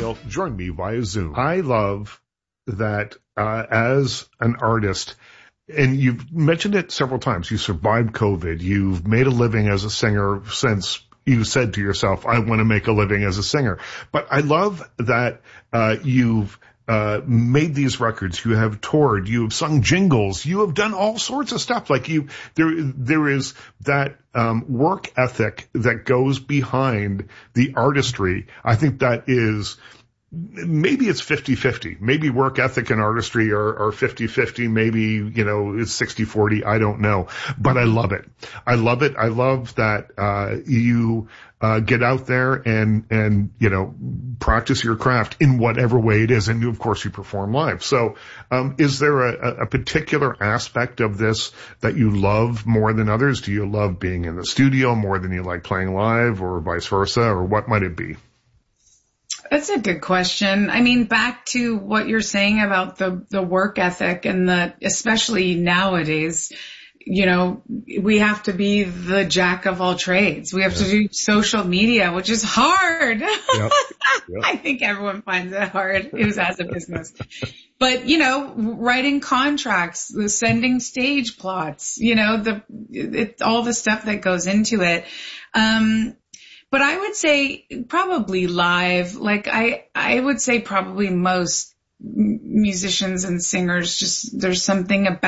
will join me via Zoom. I love that as an artist, and you've mentioned it several times, you survived COVID. You've made a living as a singer since you said to yourself, I want to make a living as a singer. But I love that you've made these records, you have toured, you have sung jingles, you have done all sorts of stuff. Like there is that work ethic that goes behind the artistry. I think that is, maybe it's 50-50. Maybe work ethic and artistry are 50-50. Maybe, it's 60-40. I don't know. But I love it. I love it. I love that you get out there and practice your craft in whatever way it is. And of course you perform live. So is there a particular aspect of this that you love more than others? Do you love being in the studio more than you like playing live, or vice versa, or what might it be? That's a good question. I mean, back to what you're saying about the work ethic and especially nowadays, we have to be the jack of all trades. We have to do social media, which is hard. Yep. I think everyone finds it hard who has a business. But, writing contracts, sending stage plots, all the stuff that goes into it. But I would say probably live, like I would say probably most musicians and singers, just there's something about